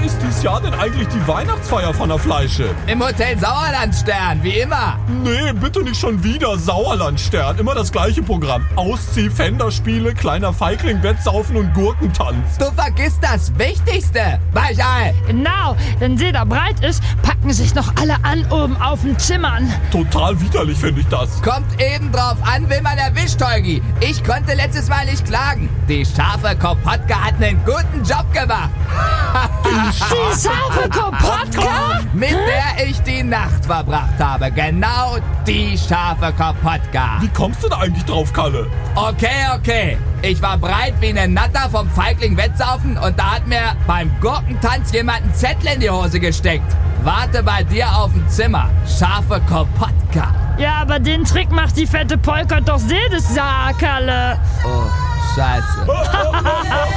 ist dieses Jahr denn eigentlich die Weihnachtsfeier von der Fleische? Im Hotel Sauerlandstern, wie immer. Nee, bitte nicht schon wieder Sauerlandstern. Immer das gleiche Programm. Auszieh-Fenderspiele, kleiner Feigling, Wettsaufen und Gurkentanz. Du vergisst das Wichtigste. Weichei. Genau, wenn sie da breit ist, packen sich noch alle an oben auf den Zimmern. Total widerlich finde ich das. Kommt eben drauf an, wen man erwischt, Holgi. Ich konnte letztes Mal nicht klagen. Die scharfe Kopotka hat einen guten Job gemacht. Die scharfe Kopotka? Mit der ich die Nacht verbracht habe. Genau die scharfe Kopotka. Wie kommst du da eigentlich drauf, Kalle? Okay. Ich war breit wie eine Natter vom Feigling Wettsaufen und da hat mir beim Gurkentanz jemand einen Zettel in die Hose gesteckt. Warte bei dir auf dem Zimmer. Scharfe Kopotka. Ja, aber den Trick macht die fette Polka doch jedes Jahr, Kalle. Oh, Scheiße.